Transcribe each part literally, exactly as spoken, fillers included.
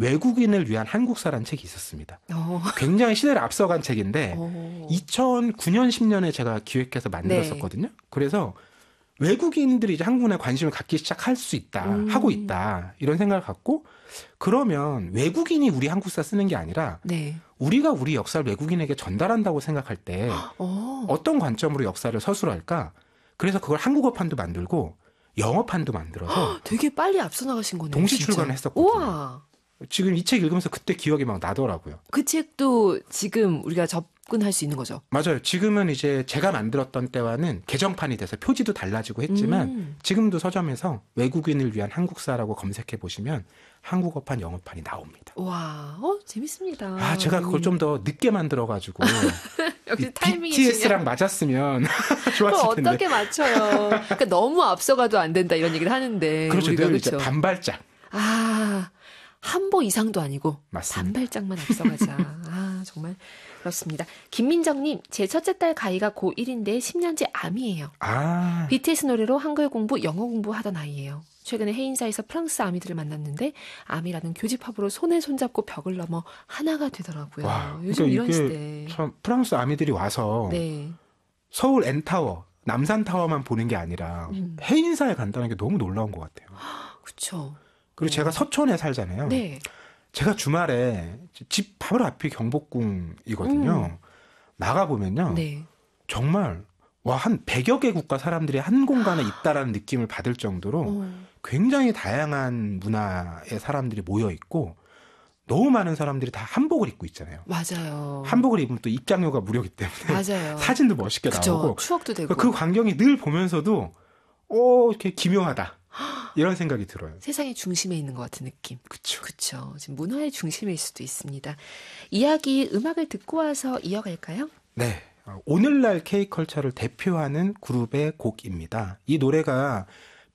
외국인을 위한 한국사라는 책이 있었습니다. 어. 굉장히 시대를 앞서간 책인데 어. 이천구 년, 십 년에 제가 기획해서 만들었었거든요. 네. 그래서 외국인들이 이제 한국에 관심을 갖기 시작할 수 있다, 음. 하고 있다 이런 생각을 갖고 그러면 외국인이 우리 한국사 쓰는 게 아니라 네. 우리가 우리 역사를 외국인에게 전달한다고 생각할 때 어. 어떤 관점으로 역사를 서술할까? 그래서 그걸 한국어판도 만들고 영어판도 만들어서 되게 빨리 앞서 나가신 거네요. 동시 진짜. 출간을 했었거든요. 우와. 지금 이 책 읽으면서 그때 기억이 막 나더라고요. 그 책도 지금 우리가 접근할 수 있는 거죠? 맞아요. 지금은 이제 제가 만들었던 때와는 개정판이 돼서 표지도 달라지고 했지만 음. 지금도 서점에서 외국인을 위한 한국사라고 검색해 보시면 한국어판, 영어판이 나옵니다. 와, 어, 재밌습니다. 아, 제가 그걸 좀 더 늦게 만들어가지고 역시 타이밍이 비티에스랑 맞았으면 좋았을 텐데. 어떻게 맞춰요? 그러니까 너무 앞서가도 안 된다 이런 얘기를 하는데 그렇죠. 우리가, 늘 그렇죠. 이제 반발짝. 아, 한 보 이상도 아니고 맞습니다. 반발짝만 앞서가자. 아, 정말 그렇습니다. 김민정님, 제 첫째 딸 가희가 고일인데 십 년째 아미예요. 아. 비티에스 노래로 한글 공부, 영어 공부 하던 아이예요. 최근에 해인사에서 프랑스 아미들을 만났는데 아미라는 교집합으로 손에 손잡고 벽을 넘어 하나가 되더라고요. 와, 요즘 그러니까 이런 이게 시대. 참 프랑스 아미들이 와서 네. 서울 N타워, 남산타워만 보는 게 아니라 음. 해인사에 간다는 게 너무 놀라운 것 같아요. 그렇죠. 그리고 어. 제가 서촌에 살잖아요. 네. 제가 주말에 집 바로 앞이 경복궁이거든요. 음. 나가보면요. 네. 정말 와, 한 백여 개 국가 사람들이 한 공간에 있다라는 느낌을 받을 정도로 어. 굉장히 다양한 문화의 사람들이 모여 있고 너무 많은 사람들이 다 한복을 입고 있잖아요. 맞아요. 한복을 입으면 또 입장료가 무료이기 때문에 맞아요. 사진도 멋있게 그쵸, 나오고 추억도 되고 그 광경이 늘 보면서도 어, 이렇게 기묘하다. 이런 생각이 들어요. 세상의 중심에 있는 것 같은 느낌. 그렇죠. 그렇죠. 지금 문화의 중심일 수도 있습니다. 이야기 음악을 듣고 와서 이어갈까요? 네. 오늘날 K컬처를 대표하는 그룹의 곡입니다. 이 노래가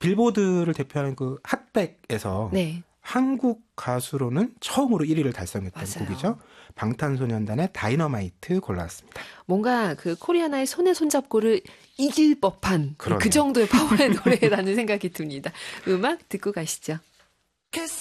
빌보드를 대표하는 그 핫백에서 네. 한국 가수로는 처음으로 일 위를 달성했던 맞아요. 곡이죠. 방탄소년단의 다이너마이트 골라왔습니다. 뭔가 그 코리아나의 손에 손잡고를 이길 법한 그러네요. 그 정도의 파워의 노래라는 생각이 듭니다. 음악 듣고 가시죠.